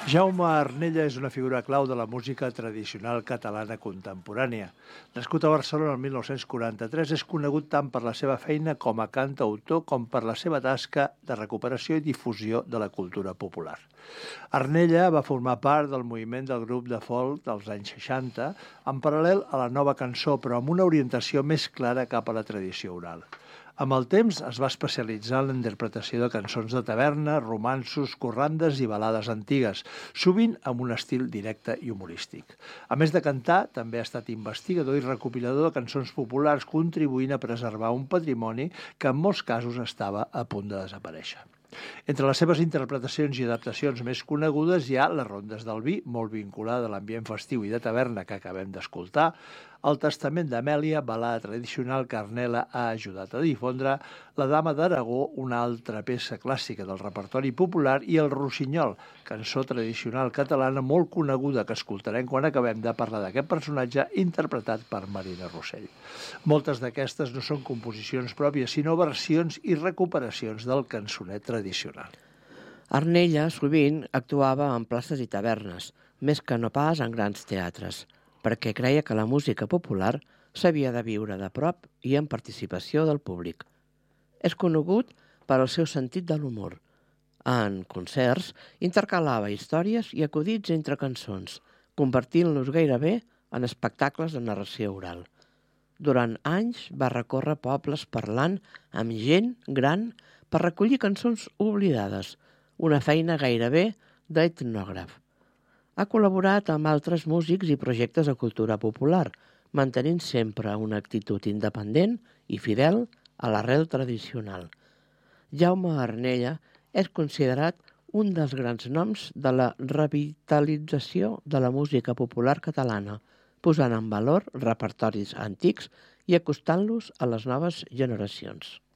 Jaume Arnella és una figura clau de la música tradicional catalana contemporània. Nascut a Barcelona el 1943, és conegut tant per la seva feina com a cantautor com per la seva tasca de recuperació i difusió de la cultura popular. Arnella va formar part del moviment del grup de folk dels anys 60, en paral·lel a la nova cançó, però amb una orientació més clara cap a la tradició oral. Amb el temps es va especialitzar en la interpretació de cançons de taverna, romanços, corrandes i balades antigues, sovint amb un estil directe i humorístic. A més de cantar, també ha estat investigador i recopilador de cançons populars, contribuint a preservar un patrimoni que en molts casos estava a punt de desaparèixer. Entre les seves interpretacions i adaptacions més conegudes hi ha les rondes del vi, molt vinculada a l'ambient festiu i de taverna que acabem d'escoltar, el Testament d'Amèlia, balada tradicional que Arnella ha ajudat a difondre, la Dama d'Aragó, una altra peça clàssica del repertori popular, i el Rossinyol, cançó tradicional catalana molt coneguda que escoltarem quan acabem de parlar d'aquest personatge interpretat per Marina Rossell. Moltes d'aquestes no són composicions pròpies, sinó versions i recuperacions del cançoner tradicional. Arnella sovint actuava en places i tavernes, més que no pas en grans teatres, perquè creia que la música popular s'havia de viure de prop i en participació del públic. És conegut per al seu sentit de l'humor. En concerts intercalava històries i acudits entre cançons, convertint-los gairebé en espectacles de narració oral. Durant anys va recórrer pobles parlant amb gent gran per recollir cançons oblidades, una feina gairebé d'etnògraf. Ha col·laborat amb altres músics i projectes de cultura popular, mantenint sempre una actitud independent i fidel a l'arrel tradicional. Jaume Arnella és considerat un dels grans noms de la revitalització de la música popular catalana, posant en valor repertoris antics i acostant-los a les noves generacions.